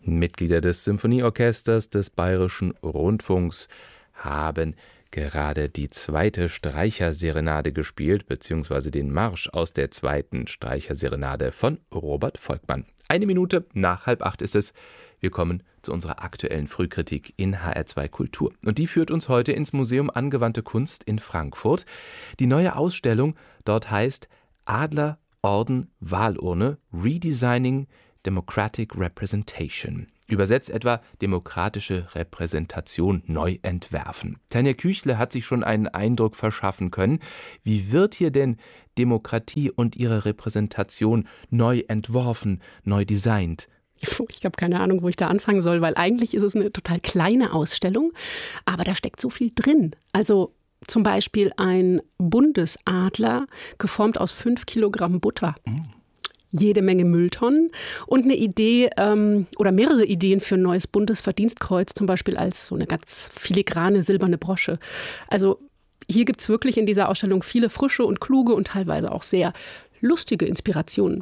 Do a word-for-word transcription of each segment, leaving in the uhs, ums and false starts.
Mitglieder des Symphonieorchesters des Bayerischen Rundfunks haben gerade die zweite Streicherserenade gespielt, beziehungsweise den Marsch aus der zweiten Streicherserenade von Robert Volkmann. Eine Minute nach halb acht ist es. Wir kommen zu unserer aktuellen Frühkritik in H R zwei Kultur. Und die führt uns heute ins Museum Angewandte Kunst in Frankfurt. Die neue Ausstellung dort heißt Adler, Orden, Wahlurne, Redesigning Democratic Representation. Übersetzt etwa demokratische Repräsentation neu entwerfen. Tanja Küchle hat sich schon einen Eindruck verschaffen können. Wie wird hier denn Demokratie und ihre Repräsentation neu entworfen, neu designt? Ich habe keine Ahnung, wo ich da anfangen soll, weil eigentlich ist es eine total kleine Ausstellung, aber da steckt so viel drin. Also zum Beispiel ein Bundesadler, geformt aus fünf Kilogramm Butter. Mm. Jede Menge Mülltonnen und eine Idee ähm, oder mehrere Ideen für ein neues Bundesverdienstkreuz, zum Beispiel als so eine ganz filigrane silberne Brosche. Also hier gibt es wirklich in dieser Ausstellung viele frische und kluge und teilweise auch sehr lustige Inspirationen.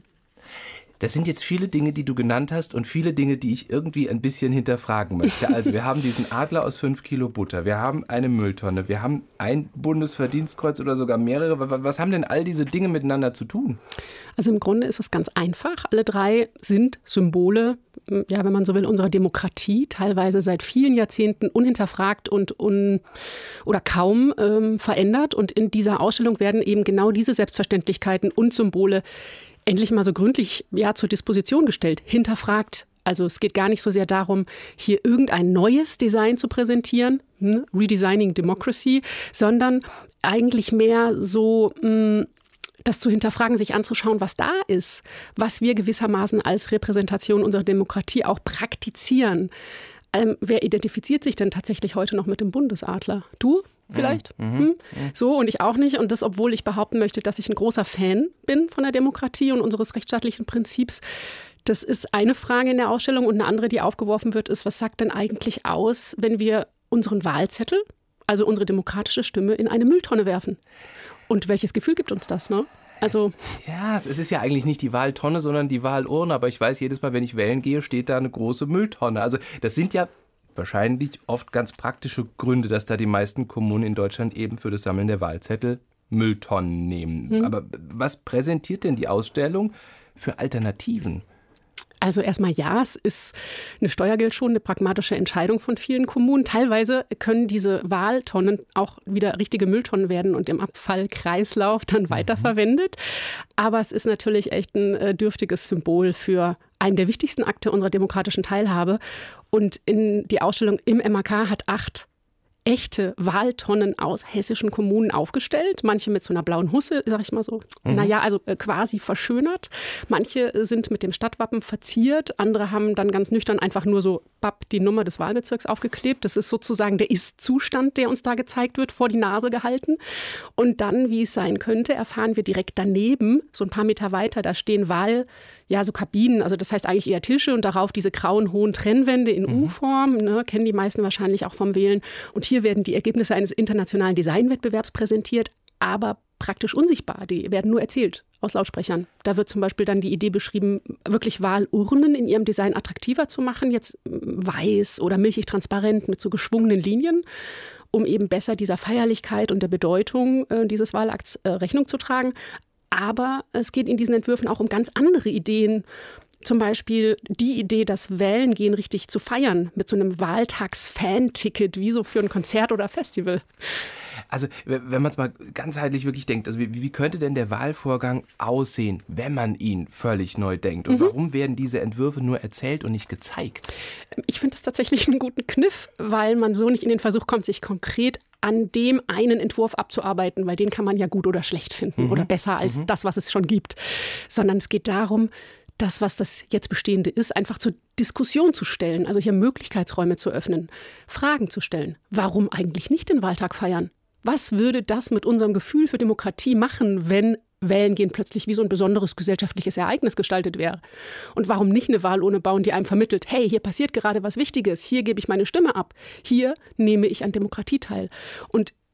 Das sind jetzt viele Dinge, die du genannt hast und viele Dinge, die ich irgendwie ein bisschen hinterfragen möchte. Also wir haben diesen Adler aus fünf Kilo Butter, wir haben eine Mülltonne, wir haben ein Bundesverdienstkreuz oder sogar mehrere. Was haben denn all diese Dinge miteinander zu tun? Also im Grunde ist es ganz einfach. Alle drei sind Symbole, ja, wenn man so will, unserer Demokratie, teilweise seit vielen Jahrzehnten unhinterfragt und un oder kaum ähm, verändert. Und in dieser Ausstellung werden eben genau diese Selbstverständlichkeiten und Symbole endlich mal so gründlich ja, zur Disposition gestellt, hinterfragt. Also es geht gar nicht so sehr darum, hier irgendein neues Design zu präsentieren, hm, Redesigning Democracy, sondern eigentlich mehr so mh, das zu hinterfragen, sich anzuschauen, was da ist, was wir gewissermaßen als Repräsentation unserer Demokratie auch praktizieren. Ähm, wer identifiziert sich denn tatsächlich heute noch mit dem Bundesadler? Du? Vielleicht. Mhm. Hm? So, und ich auch nicht. Und das, obwohl ich behaupten möchte, dass ich ein großer Fan bin von der Demokratie und unseres rechtsstaatlichen Prinzips. Das ist eine Frage in der Ausstellung. Und eine andere, die aufgeworfen wird, ist, was sagt denn eigentlich aus, wenn wir unseren Wahlzettel, also unsere demokratische Stimme, in eine Mülltonne werfen? Und welches Gefühl gibt uns das, ne? Also es, ja, es ist ja eigentlich nicht die Wahltonne, sondern die Wahlurne. Aber ich weiß, jedes Mal, wenn ich wählen gehe, steht da eine große Mülltonne. Also das sind ja wahrscheinlich oft ganz praktische Gründe, dass da die meisten Kommunen in Deutschland eben für das Sammeln der Wahlzettel Mülltonnen nehmen. Mhm. Aber was präsentiert denn die Ausstellung für Alternativen? Also erstmal ja, es ist eine steuergeldschonende, pragmatische Entscheidung von vielen Kommunen. Teilweise können diese Wahltonnen auch wieder richtige Mülltonnen werden und im Abfallkreislauf dann weiterverwendet. Aber es ist natürlich echt ein äh, dürftiges Symbol für einen der wichtigsten Akte unserer demokratischen Teilhabe. Und in die Ausstellung im M A K hat acht echte Wahltonnen aus hessischen Kommunen aufgestellt. Manche mit so einer blauen Husse, sag ich mal so. Mhm. Naja, also äh, quasi verschönert. Manche sind mit dem Stadtwappen verziert. Andere haben dann ganz nüchtern einfach nur so bapp, die Nummer des Wahlbezirks aufgeklebt. Das ist sozusagen der Ist-Zustand, der uns da gezeigt wird, vor die Nase gehalten. Und dann, wie es sein könnte, erfahren wir direkt daneben, so ein paar Meter weiter, da stehen Wahl, ja, so Kabinen, also das heißt eigentlich eher Tische und darauf diese grauen, hohen Trennwände in mhm. U-Form, ne, kennen die meisten wahrscheinlich auch vom Wählen. Und hier werden die Ergebnisse eines internationalen Designwettbewerbs präsentiert, aber praktisch unsichtbar. Die werden nur erzählt aus Lautsprechern. Da wird zum Beispiel dann die Idee beschrieben, wirklich Wahlurnen in ihrem Design attraktiver zu machen, jetzt weiß oder milchig transparent mit so geschwungenen Linien, um eben besser dieser Feierlichkeit und der Bedeutung äh, dieses Wahlakts äh, Rechnung zu tragen. Aber es geht in diesen Entwürfen auch um ganz andere Ideen. Zum Beispiel die Idee, das Wählen gehen richtig zu feiern mit so einem Wahltags-Fan-Ticket, wie so für ein Konzert oder Festival. Also wenn man es mal ganzheitlich wirklich denkt, also wie, wie könnte denn der Wahlvorgang aussehen, wenn man ihn völlig neu denkt? Und mhm. warum werden diese Entwürfe nur erzählt und nicht gezeigt? Ich finde das tatsächlich einen guten Kniff, weil man so nicht in den Versuch kommt, sich konkret an dem einen Entwurf abzuarbeiten, weil den kann man ja gut oder schlecht finden mhm. oder besser als mhm. das, was es schon gibt. Sondern es geht darum, das, was das jetzt Bestehende ist, einfach zur Diskussion zu stellen, also hier Möglichkeitsräume zu öffnen, Fragen zu stellen. Warum eigentlich nicht den Wahltag feiern? Was würde das mit unserem Gefühl für Demokratie machen, wenn Wählen gehen plötzlich wie so ein besonderes gesellschaftliches Ereignis gestaltet wäre? Und warum nicht eine Wahlurne bauen, die einem vermittelt, hey, hier passiert gerade was Wichtiges, hier gebe ich meine Stimme ab, hier nehme ich an Demokratie teil. Und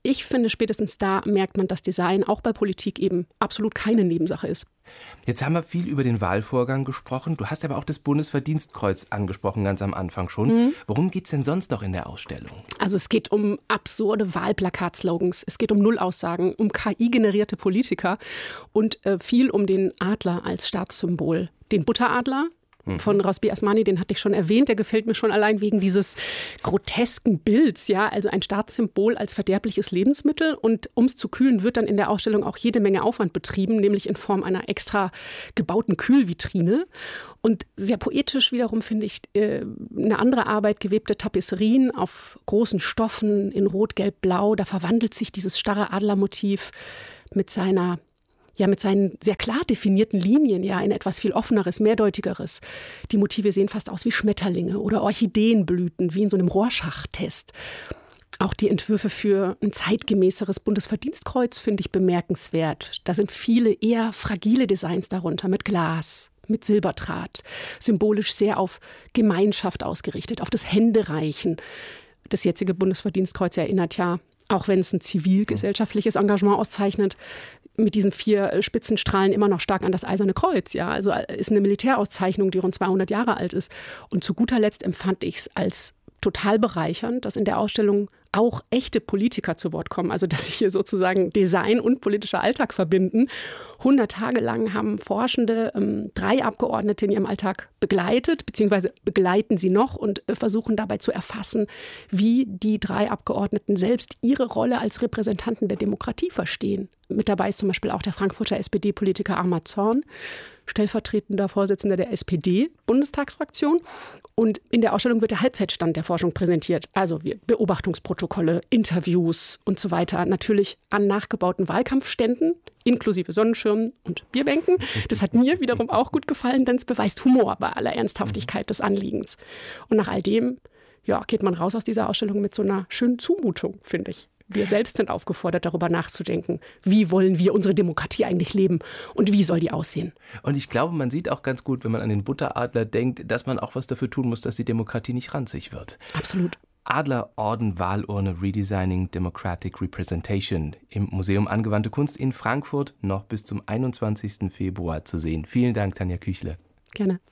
ich finde, spätestens da merkt man, dass Design auch bei Politik eben absolut keine Nebensache ist. Jetzt haben wir viel über den Wahlvorgang gesprochen. Du hast aber auch das Bundesverdienstkreuz angesprochen, ganz am Anfang schon. Mhm. Worum geht es denn sonst noch in der Ausstellung? Also es geht um absurde Wahlplakatslogans, es geht um Nullaussagen, um K I-generierte Politiker und äh, viel um den Adler als Staatssymbol. Den Butteradler von Rosby Asmani, den hatte ich schon erwähnt, der gefällt mir schon allein wegen dieses grotesken Bilds, ja, also ein Staatssymbol als verderbliches Lebensmittel, und um es zu kühlen wird dann in der Ausstellung auch jede Menge Aufwand betrieben, nämlich in Form einer extra gebauten Kühlvitrine. Und sehr poetisch wiederum finde ich äh, eine andere Arbeit, gewebte Tapisserien auf großen Stoffen in Rot, Gelb, Blau, da verwandelt sich dieses starre Adlermotiv mit seiner ja mit seinen sehr klar definierten Linien ja in etwas viel offeneres, mehrdeutigeres. Die Motive sehen fast aus wie Schmetterlinge oder Orchideenblüten, wie in so einem Rorschach-Test. Auch die Entwürfe für ein zeitgemäßeres Bundesverdienstkreuz finde ich bemerkenswert. Da sind viele eher fragile Designs darunter, mit Glas, mit Silberdraht, symbolisch sehr auf Gemeinschaft ausgerichtet, auf das Händereichen. Das jetzige Bundesverdienstkreuz erinnert ja, auch wenn es ein zivilgesellschaftliches Engagement auszeichnet, mit diesen vier Spitzenstrahlen immer noch stark an das Eiserne Kreuz. Ja, also ist eine Militärauszeichnung, die rund zweihundert Jahre alt ist. Und zu guter Letzt empfand ich es als total bereichernd, dass in der Ausstellung auch echte Politiker zu Wort kommen. Also dass sich hier sozusagen Design und politischer Alltag verbinden. hundert Tage lang haben Forschende ähm, drei Abgeordnete in ihrem Alltag begleitet, beziehungsweise begleiten sie noch und äh, versuchen dabei zu erfassen, wie die drei Abgeordneten selbst ihre Rolle als Repräsentanten der Demokratie verstehen. Mit dabei ist zum Beispiel auch der Frankfurter S P D-Politiker Ahmad Zorn, stellvertretender Vorsitzender der S P D-Bundestagsfraktion. Und in der Ausstellung wird der Halbzeitstand der Forschung präsentiert. Also Beobachtungsprotokolle, Interviews und so weiter. Natürlich an nachgebauten Wahlkampfständen, inklusive Sonnenschirmen und Bierbänken. Das hat mir wiederum auch gut gefallen, denn es beweist Humor bei aller Ernsthaftigkeit des Anliegens. Und nach all dem ja, geht man raus aus dieser Ausstellung mit so einer schönen Zumutung, finde ich. Wir selbst sind aufgefordert, darüber nachzudenken, wie wollen wir unsere Demokratie eigentlich leben und wie soll die aussehen. Und ich glaube, man sieht auch ganz gut, wenn man an den Butteradler denkt, dass man auch was dafür tun muss, dass die Demokratie nicht ranzig wird. Absolut. Adlerorden Wahlurne Redesigning Democratic Representation im Museum Angewandte Kunst in Frankfurt noch bis zum einundzwanzigsten Februar zu sehen. Vielen Dank, Tanja Küchle. Gerne.